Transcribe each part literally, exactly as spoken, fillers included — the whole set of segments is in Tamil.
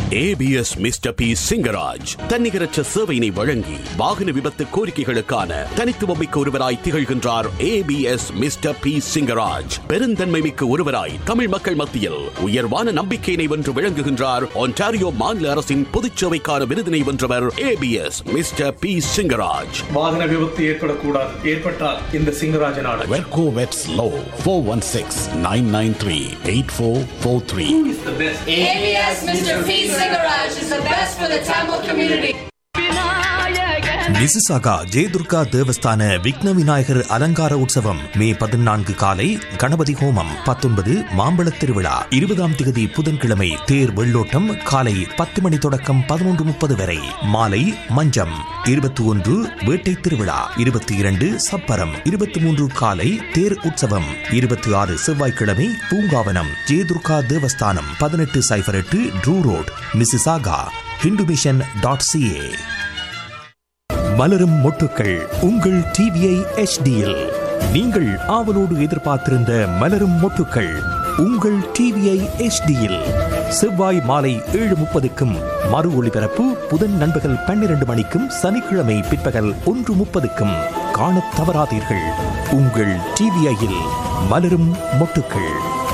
ஏபிஎஸ் மிஸ்டர் பி சிங்கராஜ் தன்னிகரற்ற சேவையினை வழங்கி வாகன விபத்து கோரிக்கைகளுக்கான தனித்துவமிக்க ஒருவராய் திகழ்கின்றார். ஏபிஎஸ் மிஸ்டர் பி சிங்கராஜ் பெருந்தன்மை மிக்க ஒருவராய் தமிழ் மக்கள் மத்தியில் உயர்வான நம்பிக்கையினை வென்று விளங்குகின்றார். ஒன்டாரியோ மாநில அரசின் பொதுச்சேவைக்கான விருதினை வென்றவர் ஏபிஎஸ் மிஸ்டர் பி சிங்கராஜ். வாகன விபத்து ஏற்படக்கூடாது, ஏற்பட்டால் இந்த சிங்கராஜனான வெர்கோ வெட்ஸ் low four one six nine nine three eight four four three. Who is the best? A B S Mister P Singaraj is the best for the Tamil community. Mississauga Jayadurga தேவஸ்தான விக்ன விநாயகர் அலங்கார உற்சவம் மே பதினான்கு காலை கணபதி ஹோமம், பத்தொன்பது மாம்பழத் திருவிழா, இருபதாம் திகதி புதன்கிழமை தேர் வெள்ளோட்டம் காலை பத்து மணி தொடக்கம் பதினொன்று முப்பது வரை, மாலை மஞ்சம், இருபத்தி ஒன்று வேட்டை திருவிழா, இருபத்தி இரண்டு சப்பரம், இருபத்தி மூன்று காலை தேர் உற்சவம், இருபத்தி ஆறு செவ்வாய்க்கிழமை பூங்காவனம் ஜெயதுர்கா தேவஸ்தானம், பதினெட்டு சைபர் எட்டு true road, Mississauga. Hindu mission dot CA. மலரும் மொட்டுக்கள் உங்கள் டிவிஐ எச்டியில் நீங்கள் ஆவலோடு எதிர்பார்த்திருந்த மலரும் மொட்டுக்கள் உங்கள் டிவிஐ எச்டியில் செவ்வாய் மாலை ஏழு முப்பதுக்கும் மறு ஒளிபரப்பு புதன் நண்பகல் பன்னிரண்டு மணிக்கும் சனிக்கிழமை பிற்பகல் ஒன்று முப்பதுக்கும் காணத் தவறாதீர்கள். உங்கள் டிவிஐயில் மலரும் மொட்டுக்கள்.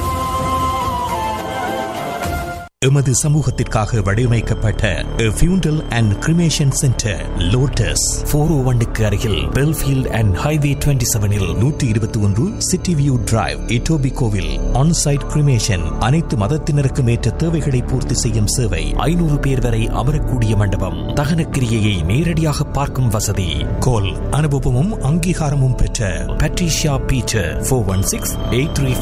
எமது சமூகத்திற்காக வடிவமைக்கப்பட்ட ஃபியூண்டல் அண்ட் கிரிமேஷன் சென்டர் லோட்டஸ் போர் ஓ ஒன்னுக்கு அருகில் பெல்ஃபீல்ட் அண்ட் ஹைவே டுவெண்ட்டி செவனில் நூற்றி இருபத்தி ஒன்று சிட்டி வியூ டிரைவ், இட்டோபி கோவில். ஆன்சைட் கிரிமேஷன், அனைத்து மதத்தினருக்கும் ஏற்ற தேவைகளை பூர்த்தி செய்யும் சேவை, ஐநூறு பேர் வரை அமரக்கூடிய மண்டபம், தகன கிரியையை நேரடியாக பார்க்கும் வசதி. கோல் அனுபவமும் அங்கீகாரமும் பெற்ற Patricia Peter four one six eight three